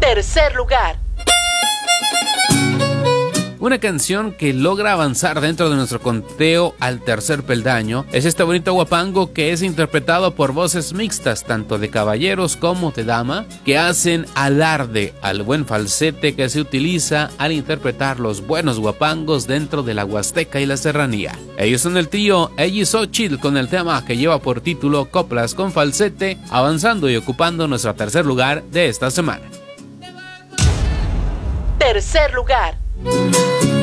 Tercer lugar. Una canción que logra avanzar dentro de nuestro conteo al tercer peldaño es este bonito guapango que es interpretado por voces mixtas, tanto de caballeros como de dama, que hacen alarde al buen falsete que se utiliza al interpretar los buenos guapangos dentro de la Huasteca y la Serranía. Ellos son el trío Xochitl con el tema que lleva por título Coplas con falsete, avanzando y ocupando nuestro tercer lugar de esta semana. Tercer lugar.